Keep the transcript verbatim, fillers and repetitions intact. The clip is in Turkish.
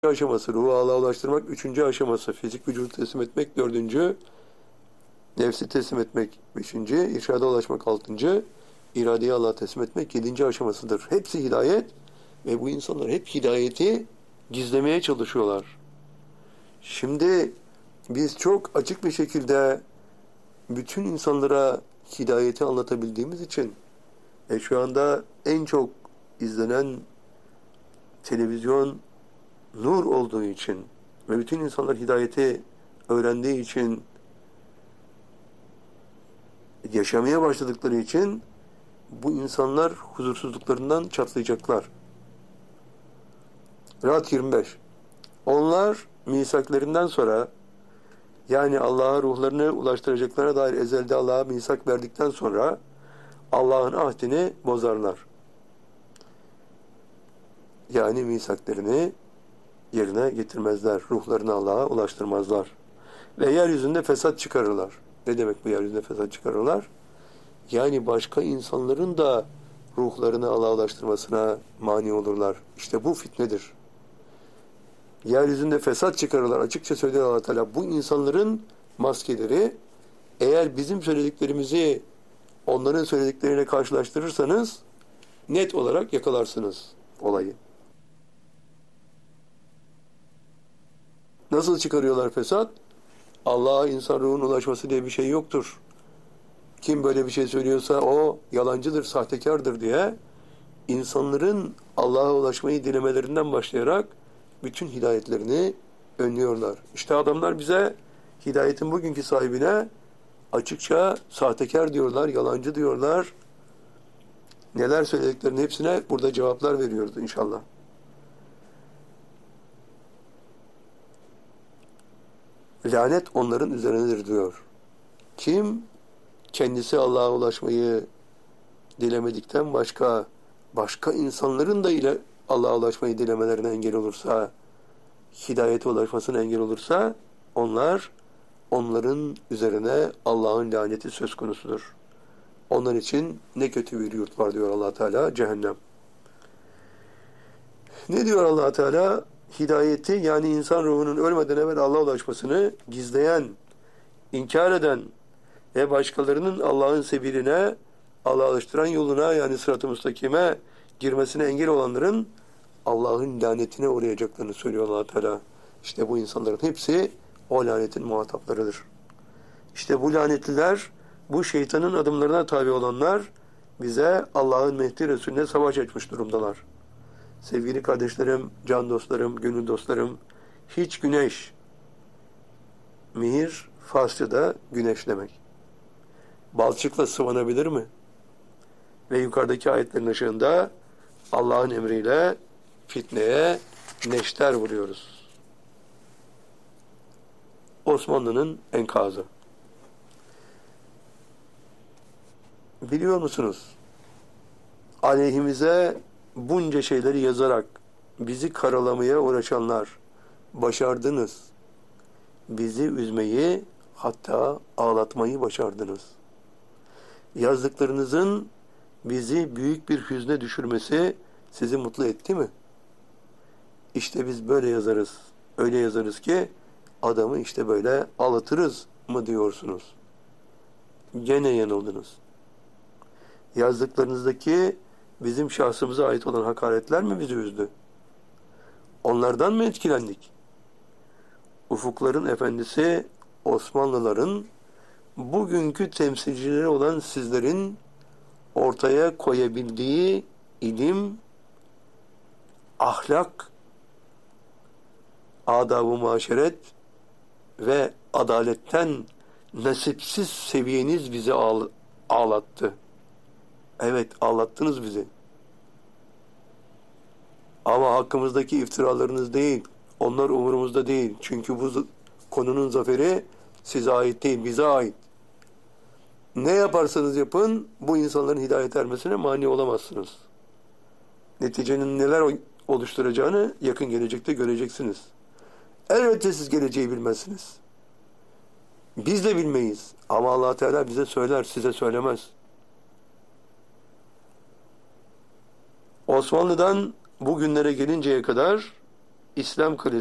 aşaması ruhu Allah'a ulaştırmak, üçüncü aşaması fizik vücudu teslim etmek, dördüncü nefsi teslim etmek, beşinci irşada ulaşmak, altıncı iradeyi Allah'a teslim etmek, yedinci aşamasıdır. Hepsi hidayet ve bu insanlar hep hidayeti gizlemeye çalışıyorlar. Şimdi biz çok açık bir şekilde bütün insanlara hidayeti anlatabildiğimiz için e şu anda en çok izlenen televizyon nur olduğu için ve bütün insanlar hidayeti öğrendiği için, yaşamaya başladıkları için bu insanlar huzursuzluklarından çatlayacaklar. Rahat yirmi beş. Onlar misaklarından sonra, yani Allah'a ruhlarını ulaştıracaklarına dair ezelde Allah'a misak verdikten sonra Allah'ın ahdini bozarlar. Yani misaklarını yerine getirmezler. Ruhlarını Allah'a ulaştırmazlar. Ve yeryüzünde fesat çıkarırlar. Ne demek bu yeryüzünde fesat çıkarırlar? Yani başka insanların da ruhlarını Allah'a ulaştırmasına mani olurlar. İşte bu fitnedir. Yeryüzünde fesat çıkarırlar. Açıkça söylüyor Allah Teala. Bu insanların maskeleri, eğer bizim söylediklerimizi onların söyledikleriyle karşılaştırırsanız net olarak yakalarsınız olayı. Nasıl çıkarıyorlar fesat? Allah'a insan ruhunun ulaşması diye bir şey yoktur. Kim böyle bir şey söylüyorsa o yalancıdır, sahtekardır diye insanların Allah'a ulaşmayı dilemelerinden başlayarak bütün hidayetlerini önlüyorlar. İşte adamlar bize hidayetin bugünkü sahibine açıkça sahtekar diyorlar, yalancı diyorlar. Neler söylediklerinin hepsine burada cevaplar veriyoruz inşallah. Lanet onların üzerinedir diyor. Kim kendisi Allah'a ulaşmayı dilemedikten başka başka insanların da ile Allah'a ulaşmayı dilemelerine engel olursa, hidayete ulaşmasına engel olursa onlar onların üzerine Allah'ın laneti söz konusudur. Onlar için ne kötü bir yurt var diyor Allah Teala, cehennem. Ne diyor Allah Teala? Hidayeti, yani insan ruhunun ölmeden evvel Allah'a ulaşmasını gizleyen, inkar eden ve başkalarının Allah'ın sebiline, Allah'a alıştıran yoluna, yani sırat-ı müstakime girmesine engel olanların Allah'ın lanetine uğrayacaklarını söylüyor Allah Teala. İşte bu insanların hepsi o lanetin muhataplarıdır. İşte bu lanetliler, bu şeytanın adımlarına tabi olanlar bize Allah'ın Mehdi Resulüne savaş açmış durumdalar. Sevgili kardeşlerim, can dostlarım, gönül dostlarım, hiç güneş, mihir Farsça'da güneş demek. Balçıkla sıvanabilir mi? Ve yukarıdaki ayetlerin ışığında Allah'ın emriyle fitneye neşter vuruyoruz. Osmanlı'nın enkazı. Biliyor musunuz? Aleyhimize bunca şeyleri yazarak bizi karalamaya uğraşanlar, başardınız. Bizi üzmeyi, hatta ağlatmayı başardınız. Yazdıklarınızın bizi büyük bir hüzne düşürmesi sizi mutlu etti mi? İşte biz böyle yazarız. Öyle yazarız ki adamı işte böyle ağlatırız mı diyorsunuz? Gene yanıldınız. Yazdıklarınızdaki bizim şahsımıza ait olan hakaretler mi bizi üzdü? Onlardan mı etkilendik? Ufukların efendisi Osmanlıların, bugünkü temsilcileri olan sizlerin ortaya koyabildiği ilim, ahlak, adab-ı muaşeret ve adaletten nasipsiz seviyeniz bizi ağl- ağlattı. Evet, ağlattınız bizi. Ama hakkımızdaki iftiralarınız değil, onlar umurumuzda değil. Çünkü bu konunun zaferi size ait değil, bize ait. Ne yaparsanız yapın, bu insanların hidayet ermesine mani olamazsınız. Neticenin neler oluşturacağını yakın gelecekte göreceksiniz. Elbette siz geleceği bilmezsiniz. Biz de bilmeyiz. Ama Allah Teala bize söyler, size söylemez. Osmanlı'dan bugünlere gelinceye kadar İslam